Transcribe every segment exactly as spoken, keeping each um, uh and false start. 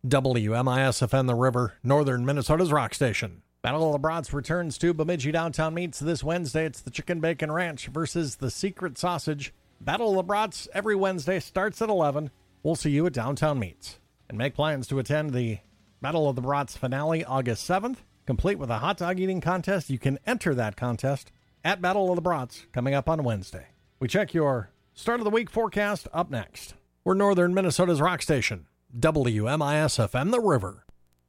W M I S F M The River, Northern Minnesota's rock station. Battle of the Brats returns to Bemidji Downtown Meats this Wednesday. It's the Chicken Bacon Ranch versus the Secret Sausage. Battle of the Brats every Wednesday starts at eleven. We'll see you at Downtown Meats. And make plans to attend the Battle of the Brats finale August seventh, complete with a hot dog eating contest. You can enter that contest at Battle of the Brats coming up on Wednesday. We check your start of the week forecast up next. We're Northern Minnesota's rock station, W M I S F M The River.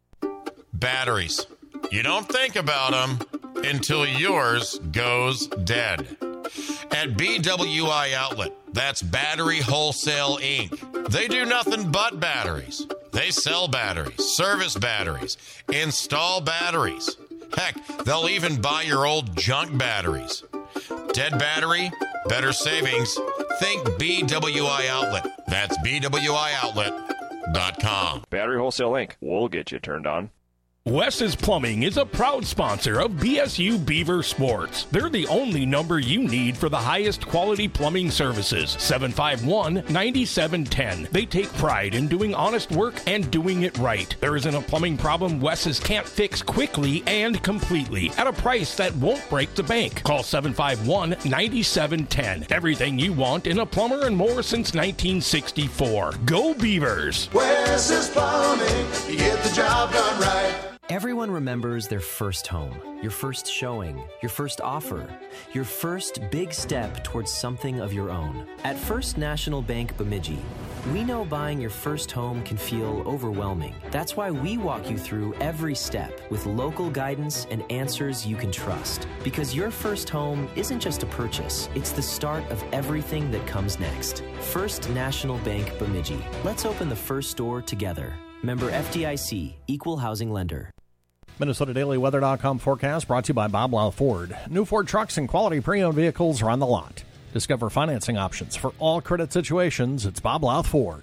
Batteries. You don't think about them until yours goes dead. At B W I Outlet, that's Battery Wholesale Incorporated. They do nothing but batteries. They sell batteries, service batteries, install batteries. Heck, they'll even buy your old junk batteries. Dead battery, better savings. Think B W I Outlet. That's B W I outlet dot com. Battery Wholesale Incorporated. We'll get you turned on. Wes's Plumbing is a proud sponsor of B S U Beaver Sports. They're the only number you need for the highest quality plumbing services. seven five one, nine seven one zero. They take pride in doing honest work and doing it right. There isn't a plumbing problem Wes's can't fix quickly and completely at a price that won't break the bank. Call seven five one, nine seven one zero. Everything you want in a plumber and more since nineteen sixty-four. Go Beavers! Wes's Plumbing, you get the job done right. Everyone remembers their first home, your first showing, your first offer, your first big step towards something of your own. At First National Bank Bemidji, we know buying your first home can feel overwhelming. That's why we walk you through every step with local guidance and answers you can trust. Because your first home isn't just a purchase, it's the start of everything that comes next. First National Bank Bemidji. Let's open the first door together. Member F D I C, Equal Housing Lender. Minnesota Daily Weather dot com forecast brought to you by Bob Lau Ford. New Ford trucks and quality pre-owned vehicles are on the lot. Discover financing options for all credit situations. It's Bob Lau Ford.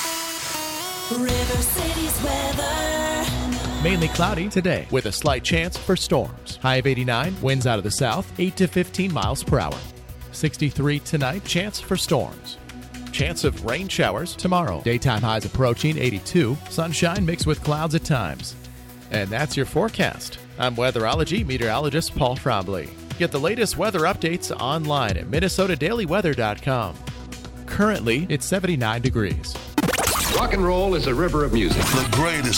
River City's weather. Mainly cloudy today with a slight chance for storms. High of eighty-nine, winds out of the south, eight to fifteen miles per hour. sixty-three tonight, chance for storms. Chance of rain showers tomorrow. Daytime highs approaching eighty-two. Sunshine mixed with clouds at times. And that's your forecast. I'm weatherology meteorologist Paul Frombley. Get the latest weather updates online at Minnesota Daily Weather dot com. Currently, it's seventy-nine degrees. Rock and roll is a river of music. The greatest